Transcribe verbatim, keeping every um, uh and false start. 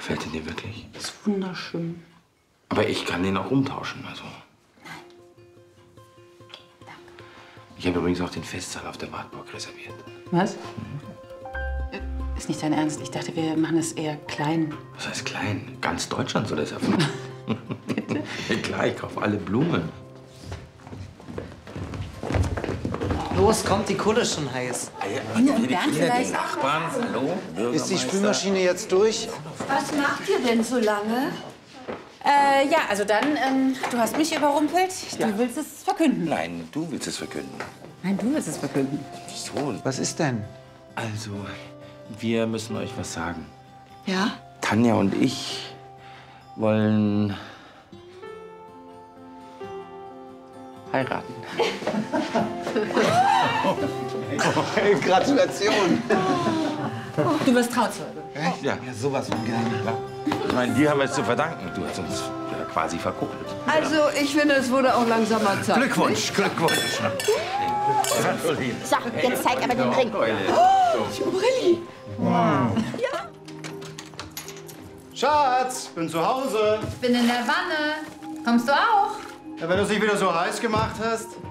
Gefällt dir wirklich? Ist wunderschön. Aber ich kann den auch umtauschen, also. Ich habe übrigens auch den Festsaal auf der Wartburg reserviert. Was? Ist nicht dein Ernst? Ich dachte, wir machen es eher klein. Was heißt klein? Ganz Deutschland soll das erfahren. Bitte? Ja, klar, ich kaufe alle Blumen. Los, kommt, die Kohle ist schon heiß. Inge und Bernd vielleicht? Nachbarn, hallo? Ist die Spülmaschine jetzt durch? Was macht ihr denn so lange? Äh, ja, also dann, ähm, du hast mich überrumpelt. Ja. Du willst es verkünden. Nein, du willst es verkünden. Nein, du willst es verkünden. Wieso? Was ist denn? Also, wir müssen euch was sagen. Ja? Tanja und ich wollen heiraten. Hey, Gratulation. Du wirst Trauzeuge. Echt? Ja. Ja, sowas von gerne. Ich meine, dir haben wir es zu verdanken. Du hast uns ja quasi verkuppelt. Also, ich finde, es wurde auch langsam mal Zeit. Glückwunsch, Glückwunsch. So, jetzt zeig aber den Ring. Brilli! Schatz, bin zu Hause. Ich bin in der Wanne. Kommst du auch? Ja, wenn du es nicht wieder so heiß gemacht hast.